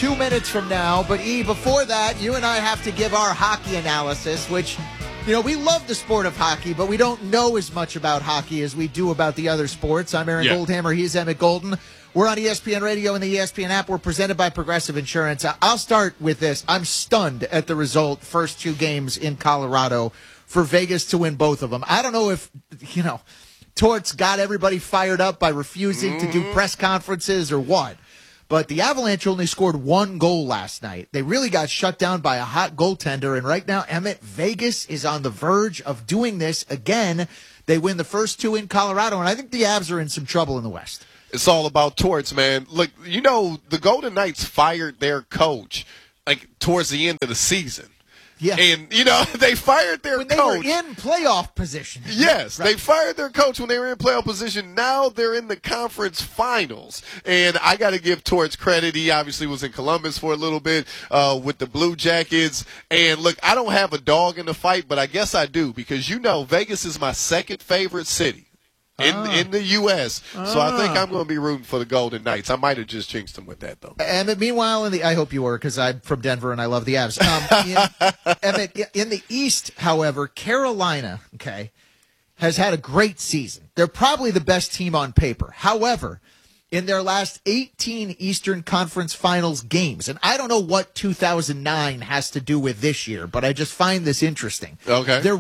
2 minutes from now. But, before that, you and I have to give our hockey analysis, which, we love the sport of hockey, but we don't know as much about hockey as we do about the other sports. I'm Aaron Goldhammer. He's Emmett Golden. We're on ESPN Radio and the ESPN app. We're presented by Progressive Insurance. I'll start with this. I'm stunned at the result, first 2 games in Colorado, for Vegas to win both of them. I don't know if, Torts got everybody fired up by refusing to do press conferences or what. But the Avalanche only scored 1 goal last night. They really got shut down by a hot goaltender. And right now, Emmett, Vegas is on the verge of doing this again. They win the first 2 in Colorado, and I think the Avs are in some trouble in the West. It's all about Torts, man. Look, the Golden Knights fired their coach towards the end of the season. Yeah. And, they fired their when coach. They were in playoff position. Yes, right. They fired their coach when they were in playoff position. Now they're in the conference finals. And I got to give Torts credit. He obviously was in Columbus for a little bit with the Blue Jackets. And, look, I don't have a dog in the fight, but I guess I do because, Vegas is my second favorite city. In the U.S., so I think I'm going to be rooting for the Golden Knights. I might have just jinxed them with that, though. Emmett, meanwhile, I hope you were, because I'm from Denver and I love the Avs. Emmett, in the East, however, Carolina, has had a great season. They're probably the best team on paper. However, in their last 18 Eastern Conference Finals games, and I don't know what 2009 has to do with this year, but I just find this interesting. Okay. They're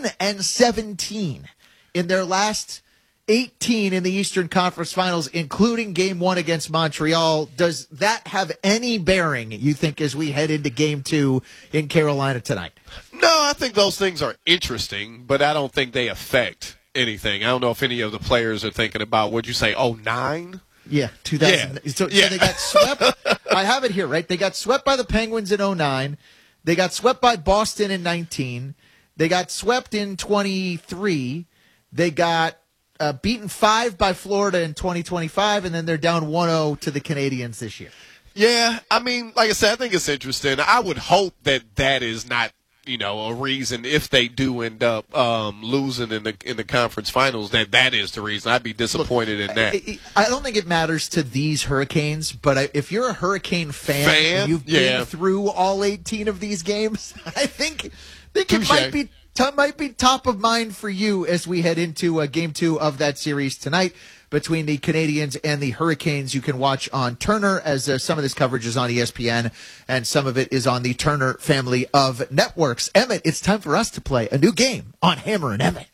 1-17 in their last 18 in the Eastern Conference Finals, including Game 1 against Montreal. Does that have any bearing, you think, as we head into Game 2 in Carolina tonight? No, I think those things are interesting, but I don't think they affect anything. I don't know if any of the players are thinking about, what'd you say, 09? Yeah, 2000. Yeah. So they got swept. I have it here, right? They got swept by the Penguins in 09. They got swept by Boston in 19. They got swept in 23. They got beaten 5 by Florida in 2025, and then they're down 1-0 to the Canadiens this year. Yeah, I mean, like I said, I think it's interesting. I would hope that is not, a reason if they do end up losing in the conference finals, that is the reason. I'd be disappointed in that. I don't think it matters to these Hurricanes, but if you're a Hurricane fan and you've been through all 18 of these games, I think it might be top of mind for you as we head into Game 2 of that series tonight between the Canadiens and the Hurricanes. You can watch on Turner, as some of this coverage is on ESPN, and some of it is on the Turner family of networks. Emmett, it's time for us to play a new game on Hammer and Emmett.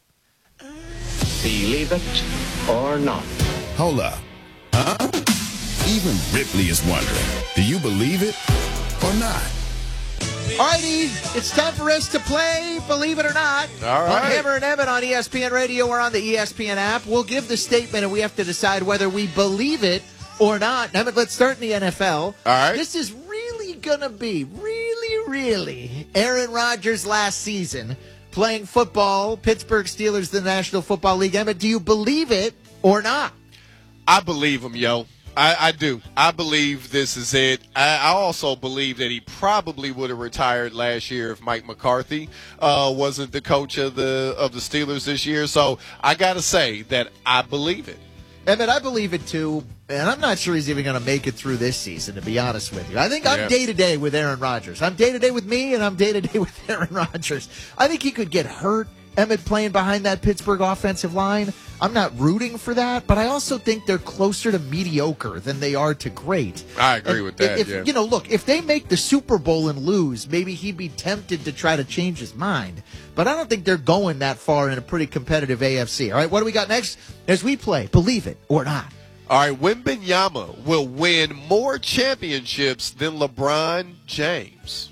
Believe it or not. Hold up. Huh? Even Ripley is wondering, do you believe it or not? Alrighty, it's time for us to play Believe It or Not. All right. On Hammer and Emmett on ESPN Radio or on the ESPN app. We'll give the statement and we have to decide whether we believe it or not. Emmett, let's start in the NFL. All right. This is really going to be really Aaron Rodgers' last season playing football. Pittsburgh Steelers, the National Football League. Emmett, do you believe it or not? I believe him, yo. I do. I believe this is it. I also believe that he probably would have retired last year if Mike McCarthy wasn't the coach of the Steelers this year. So I got to say that I believe it. Emmett, I believe it too, and I'm not sure he's even going to make it through this season, to be honest with you. I think I'm day-to-day with Aaron Rodgers. I'm day-to-day with me, and I'm day-to-day with Aaron Rodgers. I think he could get hurt, Emmett, playing behind that Pittsburgh offensive line. I'm not rooting for that, but I also think they're closer to mediocre than they are to great. I agree with that, Look, if they make the Super Bowl and lose, maybe he'd be tempted to try to change his mind. But I don't think they're going that far in a pretty competitive AFC. All right, what do we got next as we play Believe It or Not? All right, Wembanyama will win more championships than LeBron James.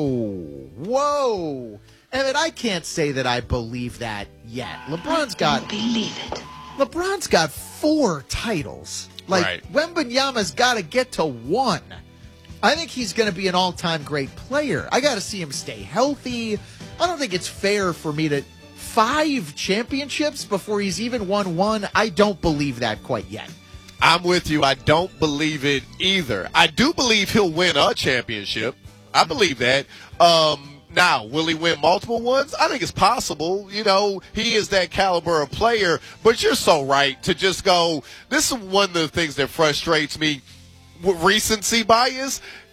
Whoa. Emmett, I can't say that I believe that yet. LeBron's got 4 titles. Wembanyama's got to get to 1. I think he's going to be an all-time great player. I got to see him stay healthy. I don't think it's fair for me to 5 championships before he's even won 1. I don't believe that quite yet. I'm with you. I don't believe it either. I do believe he'll win a championship. I believe that. Now, will he win multiple ones? I think it's possible. He is that caliber of player. But you're so right to just go, this is one of the things that frustrates me with recency bias.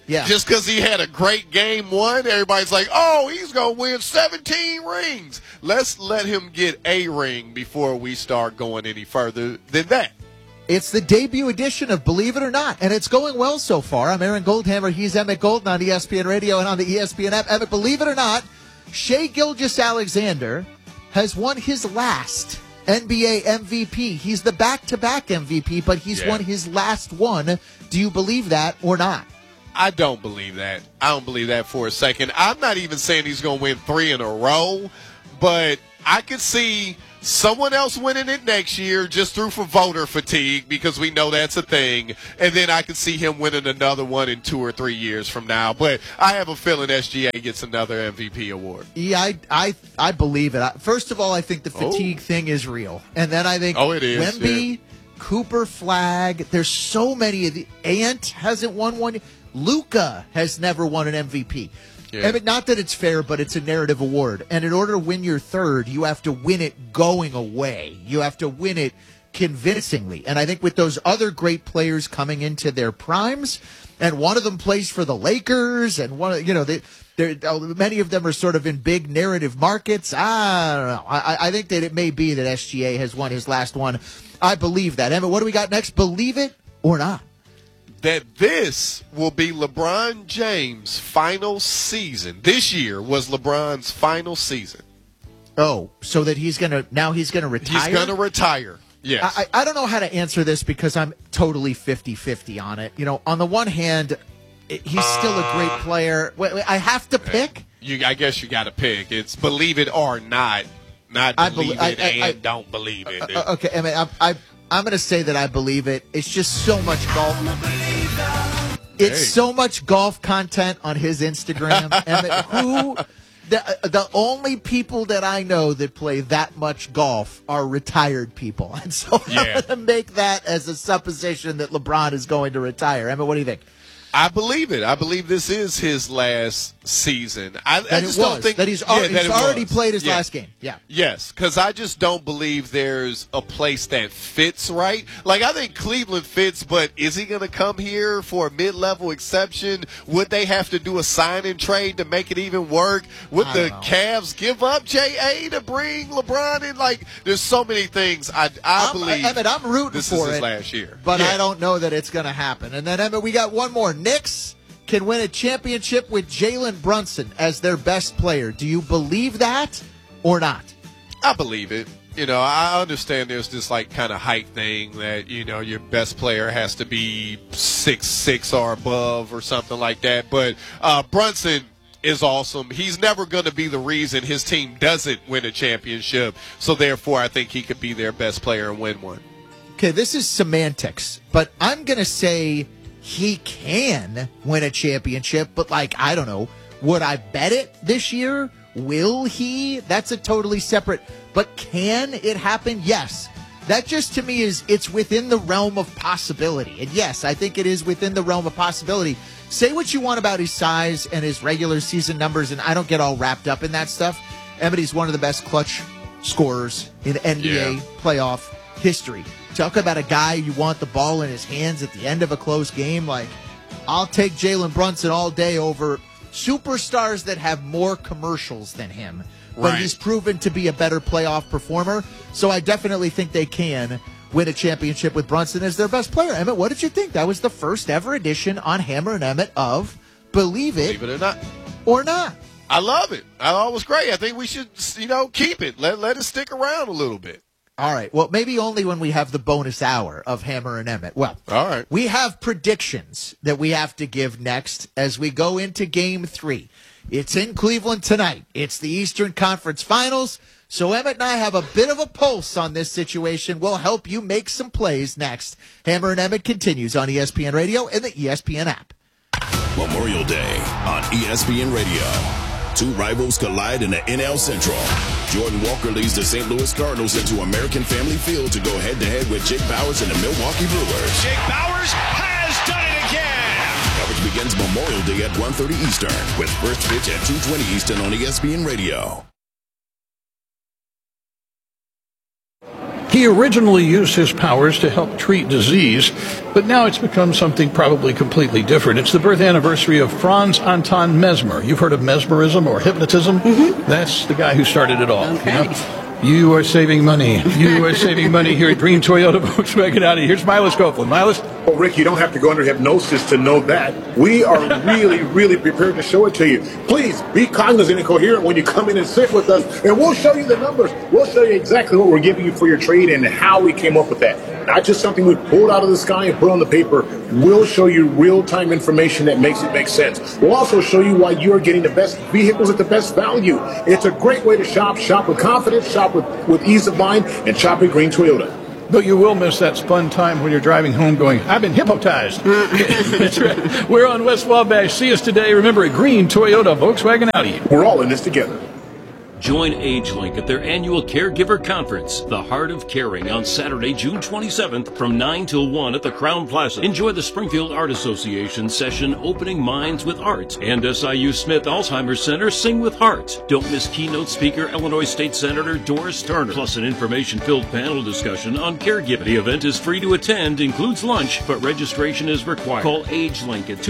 Yeah. Just because he had a great game one, everybody's like, oh, he's going to win 17 rings. Let's let him get a ring before we start going any further than that. It's the debut edition of Believe It or Not, and it's going well so far. I'm Aaron Goldhammer. He's Emmett Golden on ESPN Radio and on the ESPN app. Emmett, believe it or not, Shai Gilgeous-Alexander has won his last NBA MVP. He's the back-to-back MVP, but he's won his last one. Do you believe that or not? I don't believe that. I don't believe that for a second. I'm not even saying he's going to win 3 in a row, but I could see someone else winning it next year just through for voter fatigue, because we know that's a thing. And then I could see him winning another one in 2 or 3 years from now. But I have a feeling SGA gets another MVP award. Yeah, I believe it. First of all, I think the fatigue thing is real. And then I think it is. Wemby, Cooper Flag, there's so many of the Ant hasn't won one. Luka has never won an MVP. Yeah. And not that it's fair, but it's a narrative award. And in order to win your third, you have to win it going away. You have to win it convincingly. And I think with those other great players coming into their primes, and one of them plays for the Lakers, and one of many of them are sort of in big narrative markets. I don't know. I think that it may be that SGA has won his last one. I believe that. Emmett, what do we got next? Believe it or not? That this will be LeBron James' final season. This year was LeBron's final season. Oh, so that he's going to retire? He's going to retire, yes. I don't know how to answer this because I'm totally 50-50 on it. You know, on the one hand, he's still a great player. I have to pick? I guess you got to pick. It's believe it or not. Not believe it and don't believe it. Okay, I mean, I'm going to say that I believe it. It's just so much golf. It's so much golf content on his Instagram. And the only people that I know that play that much golf are retired people. And so I'm going to make that as a supposition that LeBron is going to retire. Emmett, what do you think? I believe it. I believe this is his last season. I just don't think that he's already played his last game. Yeah. Yes, because I just don't believe there's a place that fits right. Like, I think Cleveland fits, but is he going to come here for a mid-level exception? Would they have to do a sign-and trade to make it even work? Would the Cavs give up J.A. to bring LeBron in? Like, there's so many things. I believe Emmett, I'm rooting this for is it his last year. But I don't know that it's going to happen. And then, Emmett, we got one more. Knicks can win a championship with Jalen Brunson as their best player. Do you believe that or not? I believe it. You know, I understand there's this like kind of height thing that, you know, your best player has to be 6'6" or above or something like that. But Brunson is awesome. He's never going to be the reason his team doesn't win a championship. So therefore, I think he could be their best player and win one. Okay, this is semantics, but I'm going to say he can win a championship, but I don't know. Would I bet it this year? Will he? That's a totally separate. But can it happen? Yes. That just to me it's within the realm of possibility. And yes, I think it is within the realm of possibility. Say what you want about his size and his regular season numbers, and I don't get all wrapped up in that stuff. Emmett's one of the best clutch scorers in NBA playoff history. Talk about a guy you want the ball in his hands at the end of a close game. Like, I'll take Jalen Brunson all day over superstars that have more commercials than him. But he's proven to be a better playoff performer. So I definitely think they can win a championship with Brunson as their best player. Emmett, what did you think? That was the first ever edition on Hammer and Emmett of Believe It or Not. I love it. I thought it was great. I think we should, keep it. Let it stick around a little bit. All right. Well, maybe only when we have the bonus hour of Hammer and Emmett. Well, all right. We have predictions that we have to give next as we go into Game 3. It's in Cleveland tonight. It's the Eastern Conference Finals. So Emmett and I have a bit of a pulse on this situation. We'll help you make some plays next. Hammer and Emmett continues on ESPN Radio and the ESPN app. Memorial Day on ESPN Radio. Two rivals collide in the NL Central. Jordan Walker leads the St. Louis Cardinals into American Family Field to go head-to-head with Jake Bauers and the Milwaukee Brewers. Jake Bauers has done it again! Coverage begins Memorial Day at 1:30 Eastern with first pitch at 2:20 Eastern on ESPN Radio. He originally used his powers to help treat disease, but now it's become something probably completely different. It's the birth anniversary of Franz Anton Mesmer. You've heard of mesmerism or hypnotism? Mm-hmm. That's the guy who started it all. Okay. You know? You are saving money. You are saving money here at Green Toyota Volkswagen Audi. Here's Milas Copeland. Milas? Well, Rick, you don't have to go under hypnosis to know that. We are really, really prepared to show it to you. Please be cognizant and coherent when you come in and sit with us, and we'll show you the numbers. We'll show you exactly what we're giving you for your trade and how we came up with that. Not just something we pulled out of the sky and put on the paper. We'll show you real-time information that makes it make sense. We'll also show you why you're getting the best vehicles at the best value. It's a great way to shop. Shop with confidence, shop with ease of mind, and shop at Green Toyota. But you will miss that fun time when you're driving home going, I've been hypnotized. That's right. We're on West Wabash. See us today. Remember, at Green Toyota Volkswagen Audi. We're all in this together. Join AgeLink at their annual Caregiver Conference, The Heart of Caring, on Saturday, June 27th from 9 till 1 at the Crowne Plaza. Enjoy the Springfield Art Association session Opening Minds with Art and SIU Smith Alzheimer's Center Sing with Heart. Don't miss keynote speaker Illinois State Senator Doris Turner, plus an information-filled panel discussion on caregiving. The event is free to attend, includes lunch, but registration is required. Call AgeLink at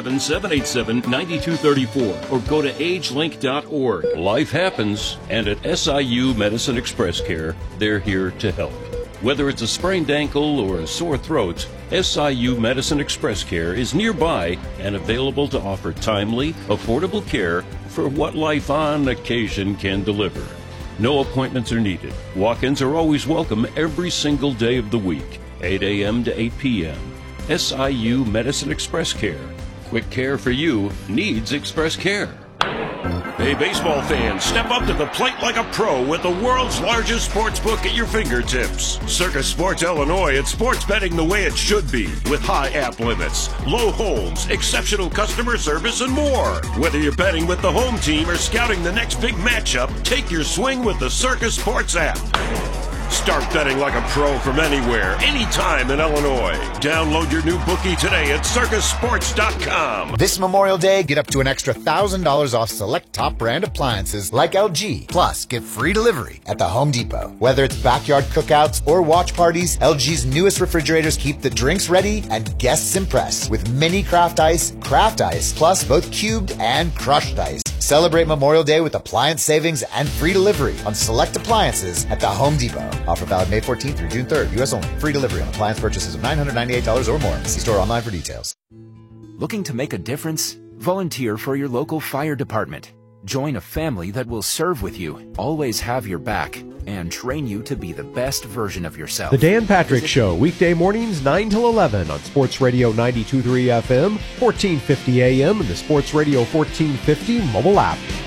217-787-9234 or go to agelink.org. Life happens. And at SIU Medicine Express Care, they're here to help. Whether it's a sprained ankle or a sore throat, SIU Medicine Express Care is nearby and available to offer timely, affordable care for what life on occasion can deliver. No appointments are needed. Walk-ins are always welcome every single day of the week, 8 a.m. to 8 p.m. SIU Medicine Express Care. Quick care for you needs express care. Hey, baseball fans, step up to the plate like a pro with the world's largest sports book at your fingertips. Circus Sports Illinois, it's sports betting the way it should be, with high app limits, low holds, exceptional customer service, and more. Whether you're betting with the home team or scouting the next big matchup, take your swing with the Circus Sports app. Start betting like a pro from anywhere, anytime in Illinois. Download your new bookie today at circusports.com. This Memorial Day, get up to an extra $1,000 off select top brand appliances like LG. Plus, get free delivery at the Home Depot. Whether it's backyard cookouts or watch parties, LG's newest refrigerators keep the drinks ready and guests impressed with mini craft ice, plus both cubed and crushed ice. Celebrate Memorial Day with appliance savings and free delivery on select appliances at the Home Depot. Offer valid May 14th through June 3rd. U.S. only. Free delivery on appliance purchases of $998 or more. See store online for details. Looking to make a difference? Volunteer for your local fire department. Join a family that will serve with you, always have your back, and train you to be the best version of yourself. The Dan Patrick Show, weekday mornings 9 till 11 on Sports Radio 92.3 FM, 1450 AM, and the Sports Radio 1450 mobile app.